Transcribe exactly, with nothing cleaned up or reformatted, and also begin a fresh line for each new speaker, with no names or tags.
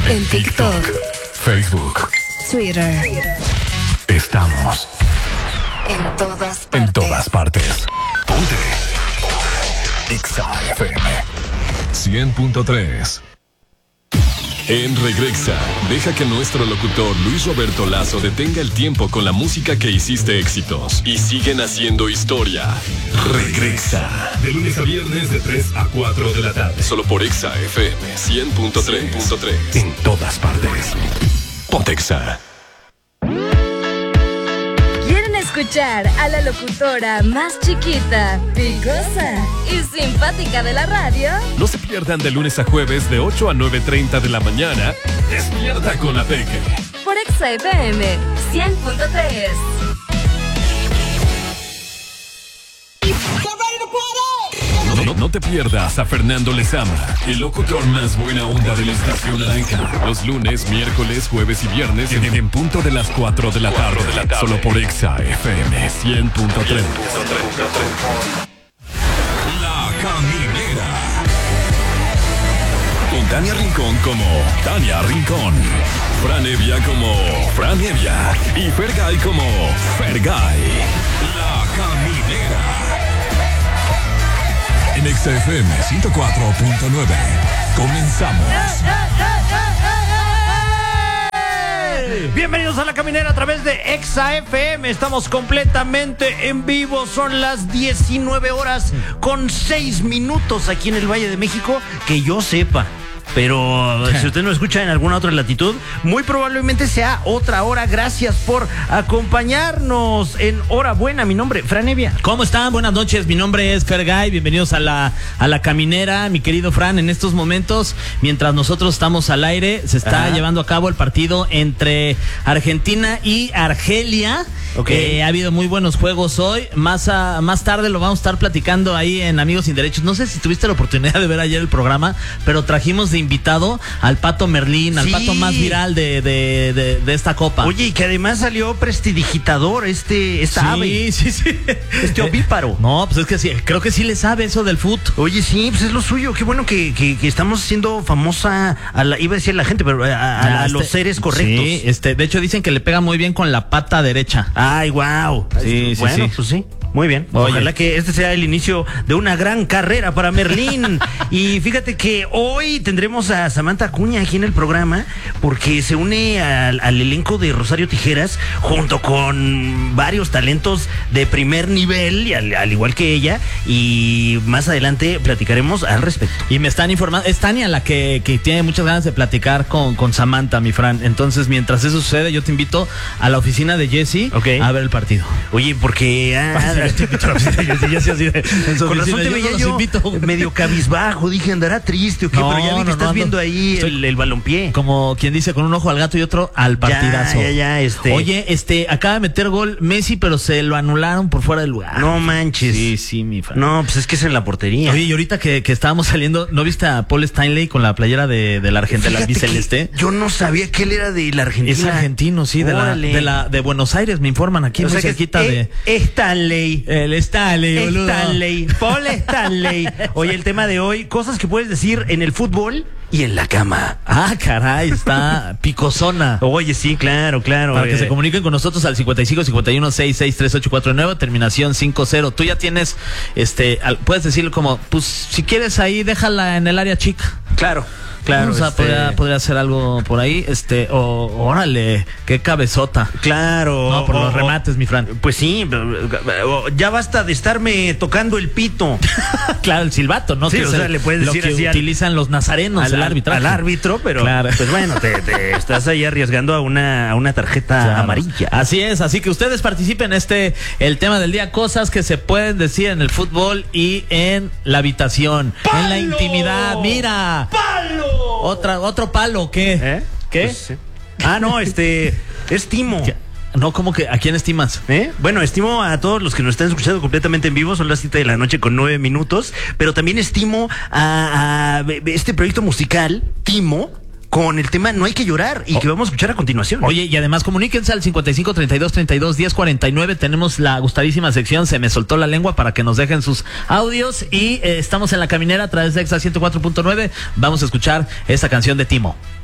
En TikTok,
Facebook,
Twitter.
Estamos
En todas partes.
en todas partes. Ponte Exa F M cien punto tres. En Regresa, deja que nuestro locutor Luis Roberto Lazo detenga el tiempo con la música que hiciste éxitos y siguen haciendo historia. Regresa. De lunes a viernes de tres a cuatro de la tarde. Solo por Exa F M cien punto tres. En todas partes. Ponte Exa.
¿Quieren escuchar a la locutora más chiquita, picosa y simpática de la radio?
No se pierdan de lunes a jueves de ocho a nueve treinta de la mañana. Despierta con la Peque.
Por Exa F M cien punto tres.
No, no, no te pierdas a Fernando Lezama, el locutor más buena onda de la estación naranja. Los lunes, miércoles, jueves y viernes en, en punto de las cuatro de la tarde. Solo por Exa F M cien punto tres. La Caminera. Con Tania Rincón como Tania Rincón. Fran Evia como Fran Evia. Y Fergay como Fergay. La Caminera. En Exa F M ciento cuatro punto nueve. Comenzamos.
Bienvenidos a La Caminera a través de Exa F M. Estamos completamente en vivo. Son las diecinueve horas con seis minutos aquí en el Valle de México. Que yo sepa. Pero si usted no escucha en alguna otra latitud, muy probablemente sea otra hora. Gracias por acompañarnos en Hora Buena. Mi nombre, Fran Evia.
¿Cómo están? Buenas noches, mi nombre es Fergay. Bienvenidos a la, a la Caminera, mi querido Fran. En estos momentos, mientras nosotros estamos al aire, se está Ajá. llevando a cabo el partido entre Argentina y Argelia. Okay. Eh, ha habido muy buenos juegos hoy. Más, a, más tarde lo vamos a estar platicando ahí en Amigos Sin Derechos. No sé si tuviste la oportunidad de ver ayer el programa, pero trajimos de invitado al Pato Merlín, al sí. pato más viral de, de, de, de esta copa.
Oye, y que además salió prestidigitador este, esta
sí,
ave.
Sí, sí,
Este ovíparo.
No, pues es que sí, creo que sí le sabe eso del fut.
Oye, sí, pues es lo suyo. Qué bueno que, que, que estamos haciendo famosa a la, iba a decir a la gente, pero a, a, a, a este, los seres correctos.
Sí, este, de hecho dicen que le pega muy bien con la pata derecha.
Ay, wow.
Sí, sí,
bueno,
sí.
pues sí. Muy bien. Oye. Ojalá que este sea el inicio de una gran carrera para Merlín. Y fíjate que hoy tendremos a Samantha Acuña aquí en el programa porque se une al, al elenco de Rosario Tijeras junto con varios talentos de primer nivel, y al, al igual que ella. Y más adelante platicaremos al respecto.
Y me están informando, es Tania la que, que tiene muchas ganas de platicar con, con Samantha, mi Fran. Entonces, mientras eso sucede, yo te invito a la oficina de Jesse okay. a ver el partido.
Oye, porque... Ah,
yo te invito a la oficina de Jesse, Jesse así de, en su
con razón te veía yo, yo medio cabizbajo, dije, ¿andará triste o qué? No, pero ya vi que no, estás no, viendo ahí el, el balompié.
Como quien dice, con un ojo al gato y otro al partidazo.
Ya, ya, ya, este...
Oye, este, acaba de meter gol Messi, pero se lo anularon por fuera del lugar.
No manches.
Sí, sí, mi Fran.
No, pues es que es en la portería.
Oye, y ahorita que, que estábamos saliendo, ¿no viste a Paul Stanley con la playera de, de la Argentina, la albiceleste?
Yo no sabía que él era de la Argentina.
Es argentino, sí, de la, de la de Buenos Aires, me informan aquí, o muy sea cerquita
es,
de...
Stanley.
El Stanley, boludo.
Stanley, Paul Stanley. Oye, el tema de hoy, cosas que puedes decir en el fútbol y en la cama.
Ah, caray, está picosona.
Oye, sí, claro, claro.
Para
eh.
que se comuniquen con nosotros al cincuenta y cinco, cincuenta y uno, sesenta y seis, treinta y ocho cuarenta y nueve, terminación cincuenta. Tú ya tienes, este, puedes decirle como, pues, si quieres ahí, déjala en el área chica.
Claro. Claro,
o sea,
este...
podría, podría hacer algo por ahí, este, o órale, qué cabezota.
Claro.
No, por
o,
los remates, mi Fran.
Pues sí, ya basta de estarme tocando el pito.
Claro, el silbato, ¿no?
Sí,
que
o sea, el, le puedes
lo
decir
que
así
utilizan al, los nazarenos,
al,
el arbitraje.
Al árbitro, pero
claro.
Pues bueno, te, te estás ahí arriesgando a una, a una tarjeta claro. amarilla.
Así es, así que ustedes participen en este, el tema del día, cosas que se pueden decir en el fútbol y en la habitación,
¡Palo!
En la intimidad. Mira.
¡Palo!
Otra, otro palo, ¿qué?
¿Eh?
¿Qué?
Pues, sí. Ah, no, este, estimo. ¿Qué?
No, ¿cómo que? ¿A quién estimas?
¿Eh? Bueno, estimo a todos los que nos están escuchando completamente en vivo, son las siete de la noche con nueve minutos, pero también estimo a, a este proyecto musical, Timo, con el tema No hay que llorar y oh. que vamos a escuchar a continuación.
Oye, y además comuníquense al cincuenta y cinco, treinta y dos, treinta y dos, diez, cuarenta y nueve. Tenemos la gustadísima sección Se me soltó la lengua para que nos dejen sus audios y eh, estamos en La Caminera a través de Exa ciento cuatro punto nueve. Vamos a escuchar esta canción de Timo.